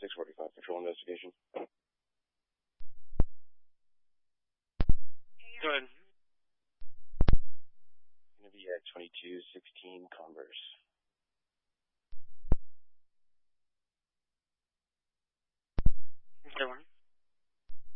645, patrol investigation. Go ahead. Gonna be at 2216 Converse.